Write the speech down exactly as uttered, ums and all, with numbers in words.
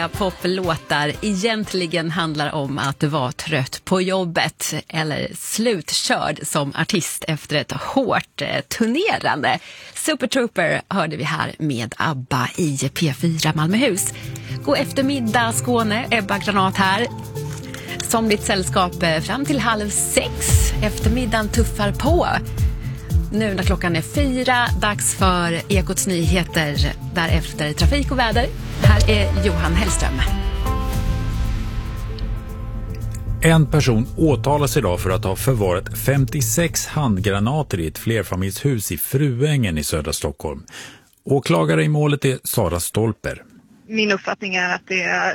Poplåtar egentligen handlar om att vara trött på jobbet eller slutkörd som artist efter ett hårt eh, turnerande. Super Trooper hörde vi här med ABBA i P fyra Malmöhus. God eftermiddag Skåne, Ebba Granat här. Som ditt sällskap eh, fram till halv sex. Eftermiddagen tuffar på. Nu när klockan är fyra, dags för Ekots nyheter, därefter trafik och väder. Här är Johan Hellström. En person åtalas idag för att ha förvarat femtiosex handgranater i ett flerfamiljshus i Fruängen i södra Stockholm. Åklagare i målet är Sara Stolper. Min uppfattning är att det